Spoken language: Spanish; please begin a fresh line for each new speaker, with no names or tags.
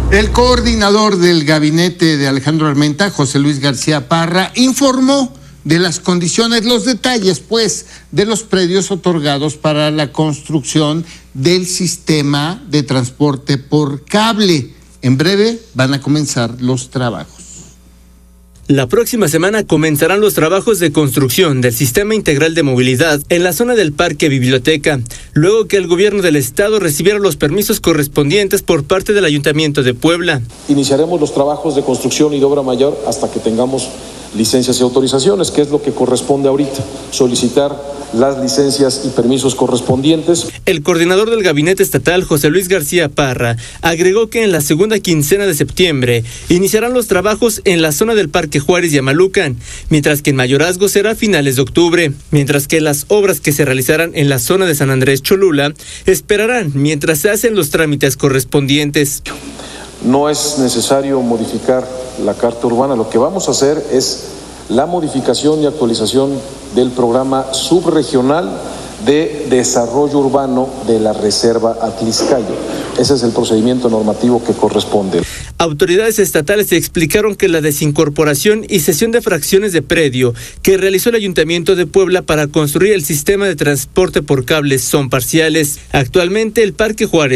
El coordinador del gabinete de Alejandro Armenta, José Luis García Parra, informó de las condiciones, los detalles, pues, de los predios otorgados para la construcción del sistema de transporte por cable. En breve van a comenzar los trabajos.
La próxima semana comenzarán los trabajos de construcción del Sistema Integral de Movilidad en la zona del Parque Biblioteca, luego que el gobierno del estado recibiera los permisos correspondientes por parte del Ayuntamiento de Puebla.
Iniciaremos los trabajos de construcción y de obra mayor hasta que tengamos licencias y autorizaciones, que es lo que corresponde ahorita, solicitar las licencias y permisos correspondientes.
El coordinador del gabinete estatal, José Luis García Parra, agregó que en la segunda quincena de septiembre iniciarán los trabajos en la zona del Parque Juárez y Amalucan, mientras que en Mayorazgo será a finales de octubre, mientras que las obras que se realizarán en la zona de San Andrés Cholula esperarán mientras se hacen los trámites correspondientes.
No es necesario modificar la carta urbana, lo que vamos a hacer es la modificación y actualización del programa subregional de desarrollo urbano de la Reserva Atliscayo. Ese es el procedimiento normativo que corresponde.
Autoridades estatales explicaron que la desincorporación y cesión de fracciones de predio que realizó el Ayuntamiento de Puebla para construir el sistema de transporte por cables son parciales. Actualmente el Parque Juárez